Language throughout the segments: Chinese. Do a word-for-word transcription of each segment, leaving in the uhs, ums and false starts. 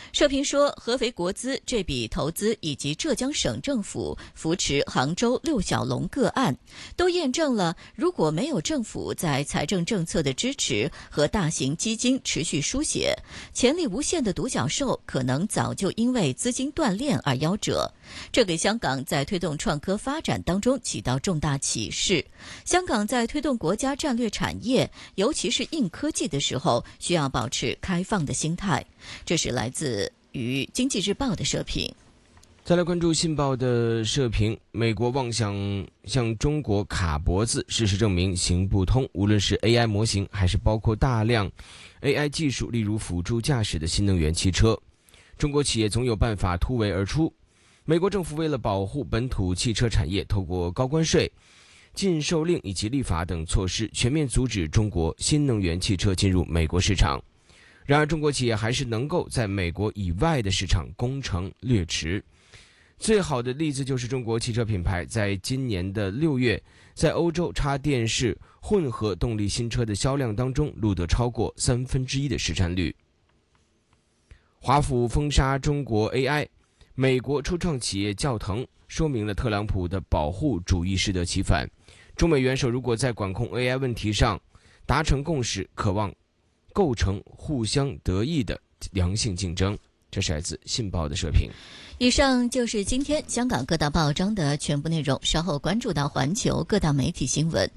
社评说，合肥国资这笔投资以及浙江省政府扶持杭州六小龙个案，都验证了如果没有政府在财政政策的支持和大型基金持续输血，潜力无限的独角兽可能早就因为资金断裂而夭折。这给香港在推动创科发展当中起到重大启示。香港在推动国家战略产业，尤其是硬科技的时候，需要保持开放的心态。这是来自于《经济日报》的社评。 再来关注《信报》的社评，美国妄想向中国卡脖子，事实证明行不通。无论是 A I 模型，还是包括大量 A I 技术，例如辅助驾驶的新能源汽车，中国企业总有办法突围而出。美国政府为了保护本土汽车产业，透过高关税、禁售令以及立法等措施，全面阻止中国新能源汽车进入美国市场。然而，中国企业还是能够在美国以外的市场攻城略池。最好的例子就是中国汽车品牌在今年的六月，在欧洲插电式混合动力新车的销量当中录得超过三分之一的市占率。华府封杀中国 A I， 美国初创企业叫疼，说明了特朗普的保护主义适得其反。中美元首如果在管控 A I 问题上达成共识，渴望构成互相得益的良性竞争。这是来自《信报》的社评。 以上就是今天香港各大报章的全部内容，稍后关注到环球各大媒体新闻。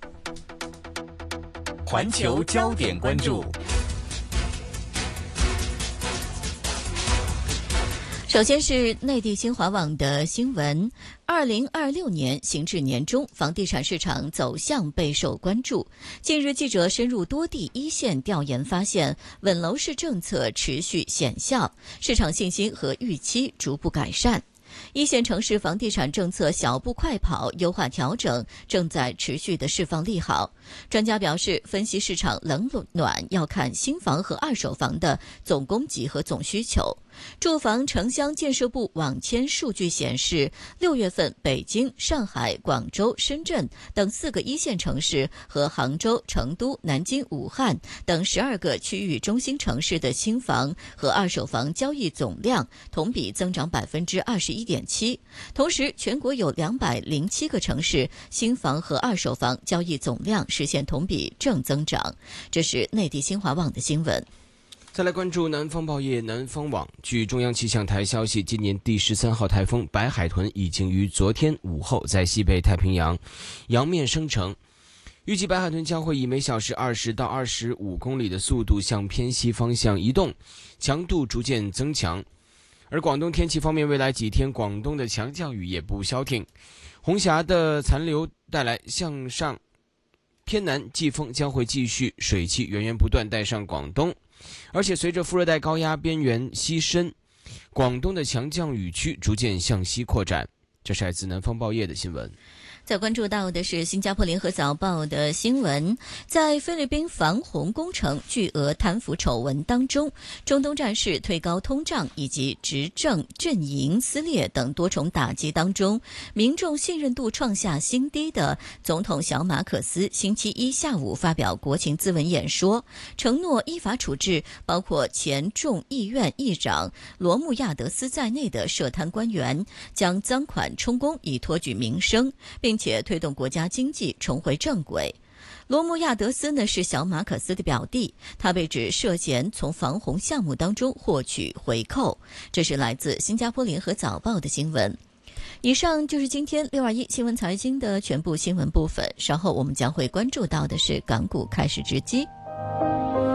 环球焦点关注。 首先是内地新华网的新闻，二零二六年行至年中，房地产市场走向备受关注。近日，记者深入多地一线调研发现，稳楼市政策持续显效，市场信心和预期逐步改善。一线城市房地产政策小步快跑，优化调整正在持续的释放利好。专家表示，分析市场冷暖要看新房和二手房的总供给和总需求。住房城乡建设部网签数据显示，六月份北京、上海、广州、深圳等四个一线城市和杭州、成都、南京、武汉等十二个区域中心城市的新房和二手房交易总量同比增长百分之二十一点七。同时，全国有两百零七个城市新房和二手房交易总量实现同比正增长。这是内地新华网的新闻。 再来关注南方报业南方网。据中央气象台消息，今年第十三号台风白海豚已经于昨天午后在西北太平洋洋面生成，预计白海豚将会以每小时二十到二十五公里的速度向偏西方向移动，强度逐渐增强。而广东天气方面，未来几天广东的强降雨也不消停，红霞的残留带来向上偏南季风将会继续，水汽源源不断带上广东。而且随着副热带高压边缘西伸，广东的强降雨区逐渐向西扩展。这是来自南方报业的新闻。 再关注到的是新加坡联合早报的新闻，在菲律宾防洪工程巨额贪腐丑闻当中，中东战事、推高通胀以及执政阵营撕裂等多重打击当中，民众信任度创下新低的总统小马可斯星期一下午发表国情咨文演说，承诺依法处置包括前众议院议长罗穆亚德斯在内的涉贪官员，将赃款充公以托举民生，并且推动国家经济重回正轨。罗穆亚德斯呢是小马可斯的表弟，他被指涉嫌从防洪项目当中获取回扣。这是来自新加坡联合早报的新闻。以上就是今天六二一新闻财经的全部新闻部分，稍后我们将会关注到的是港股开市之机。